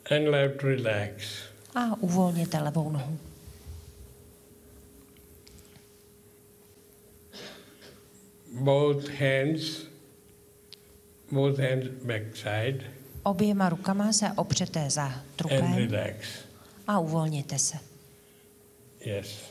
And left relax. A uvolněte levou nohu. Both hands backside. Oběma rukama se opřete za And trupem relax. a uvolněte se. Yes.